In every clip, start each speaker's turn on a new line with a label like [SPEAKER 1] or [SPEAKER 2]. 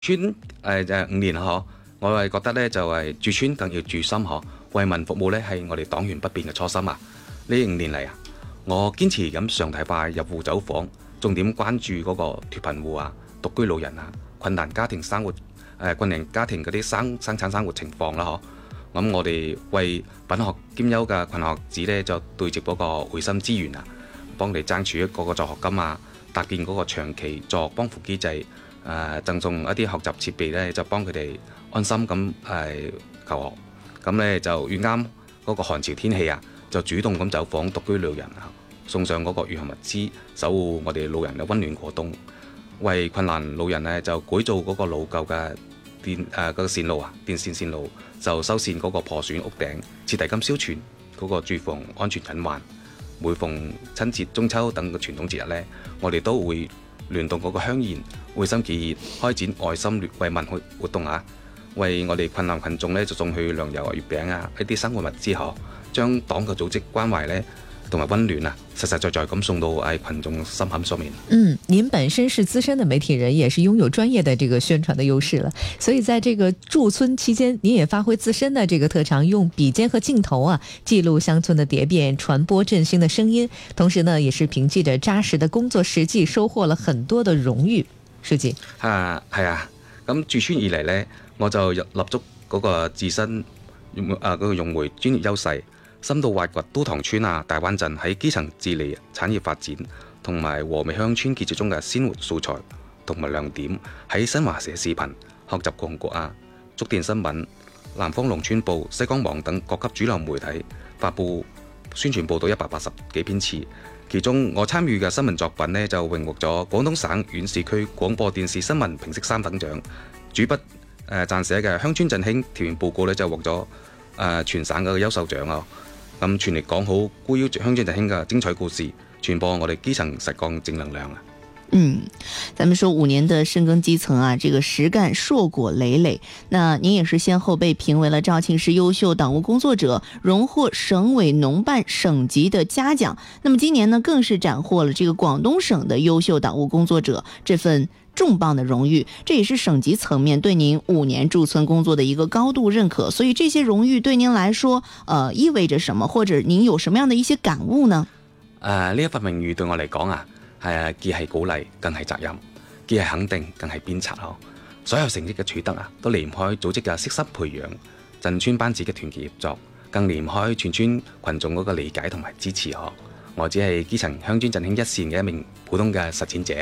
[SPEAKER 1] 村就5年嗬，我係覺得咧就係住村更要住心嗬，為民服務咧係我哋黨員不變嘅初心啊！呢5年嚟啊，我堅持咁常態化入戶走訪，重點關注嗰個脫貧戶啊、獨居老人啊、困難家庭生活困難家庭嗰啲生產生活情況啦嗬。咁我哋為品學兼優嘅困學子咧就對接嗰個會心資源啊，幫你爭取一個助學金啊，搭建嗰個長期助學幫扶機制。贈送一啲學習設備咧，就幫佢哋安心咁求學。咁咧就遇啱嗰個寒潮天氣啊，就主動咁走訪獨居老人啊，送上嗰個御寒物資，守護我哋老人嘅溫暖過冬。為困難老人咧就改造嗰個老舊嘅嗰個線路啊，電線路就修繕嗰個破損屋頂，徹底咁消除嗰個住房安全隱患。每逢春節、中秋等嘅傳統節日咧，我哋都會聯動嗰個鄉賢會心企業開展愛心慰問活動啊，為我哋困難群眾咧就送去糧油啊、月餅啊一啲生活物資嗬，將黨嘅組織關懷咧同埋溫暖啊，實實在在咁送到群眾心坎上面。
[SPEAKER 2] 您本身是資深的媒體人，也是擁有專業的這個宣傳的優勢了，所以在這個駐村期間，您也發揮自身的這個特長，用筆尖和鏡頭啊記錄鄉村的蝶變，傳播振興的聲音，同時呢，也是憑借着扎實的工作實際，收穫了很多的榮譽。書記
[SPEAKER 1] 係啊，咁駐村以嚟呢，我就立足嗰個自身嗰個用回專業優勢，深度挖掘都塘村啊、大灣鎮喺基層治理、產業發展同埋和美鄉村建設中嘅鮮活素材同埋亮點，喺新華社視頻、學習共國啊、觸電新聞、南方農村報、西江網等各級主流媒體發布宣傳報道180幾篇次。其中我參與嘅新聞作品呢，就榮獲咗廣東省縣市區廣播電視新聞評析3等獎，主筆撰寫嘅鄉村振興調研報告呢，就獲咗全省嘅優秀獎啊！咁全力講好孤腰鄉村振興嘅精彩故事，傳播我哋基層實幹正能量啊！
[SPEAKER 3] 咱們說5年的深耕基層啊，這個實幹碩果累累。那您也是先後被評為了肇慶市優秀黨務工作者，榮獲省委農辦省級的嘉獎。那麼今年呢，更是斬獲了這個廣東省的優秀黨務工作者這份重磅的榮譽，這也是省級層面對您5年駐村工作的一個高度認可。所以這些榮譽對您來說，意味着什麼，或者您有什麼樣的一些感悟呢？
[SPEAKER 1] 呢一份榮譽對我嚟講啊，既係鼓勵，更係責任；既係肯定，更係鞭策。所有成績嘅取得啊，都離唔開組織嘅悉心培養，鎮村班子嘅團結協作，更離唔開全村群眾嗰個理解同埋支持。我只係基層鄉村振興一線嘅一名普通嘅實踐者。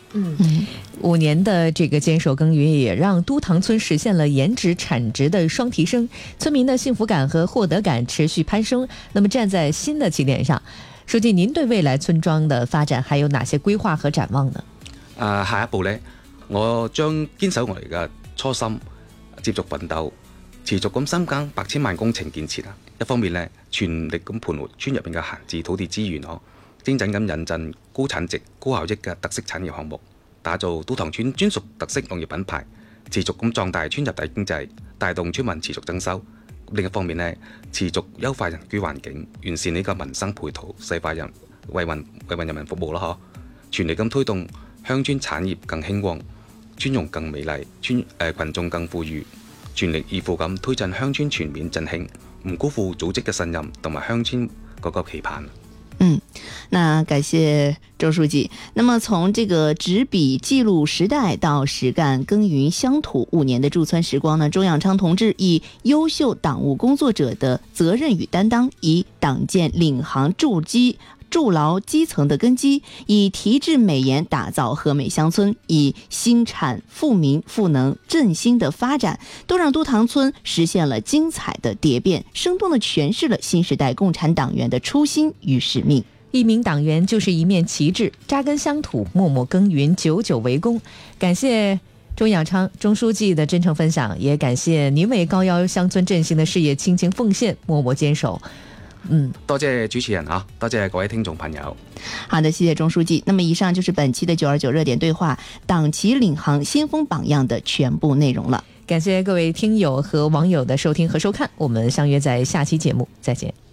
[SPEAKER 2] 5年的這個堅守耕耘，也讓都塘村實現了顏值產值的雙提升，村民的幸福感和獲得感持續攀升。那麼站在新的起點上，書記，您對未來村莊的發展還有哪些規劃和展望呢？
[SPEAKER 1] 下一步呢，我將堅守我哋嘅初心，接續奮鬥，持續咁深耕百千萬工程建設啊！一方面呢，全力咁盤活村入邊嘅閒置土地資源，精準咁引進高產值、高效益嘅特色產業項目，打造都塘村專屬特色農業品牌，持續咁壯大村入地經濟，帶動村民持續增收。另一方面呢，持續優化人居環境，完善呢個民生配套，細化為人民服務啦，全力咁推動鄉村產業更興旺，村容更美麗，群眾更富裕，全力以赴咁推進鄉村全面振興，唔辜負組織嘅信任同埋鄉村嗰個期盼。
[SPEAKER 3] 那感謝周書記。那麼從這個執筆記錄時代到實幹耕耘鄉土5年的駐村時光呢，周仰昌同志以優秀黨務工作者的責任與擔當，以黨建領航築牢基層的根基，以題質美言打造和美鄉村，以新產富民賦能振興的發展，都讓都塘村實現了精彩的蝶變，生動地詮釋了新時代共產黨員的初心與使命。
[SPEAKER 2] 一名黨員就是一面旗幟，扎根鄉土，默默耕耘，久久為功。感謝周仰昌中書記的真誠分享，也感謝您為高要鄉村振興的事業傾情奉獻，默默堅守。
[SPEAKER 1] 多謝主持人啊，多謝各位聽眾朋友。
[SPEAKER 3] 好的，謝謝鐘書記。那麼以上就是本期的929熱點對話，黨旗領航先鋒榜樣的全部內容了。
[SPEAKER 2] 感謝各位聽友和網友的收聽和收看，我們相約在下期節目再見。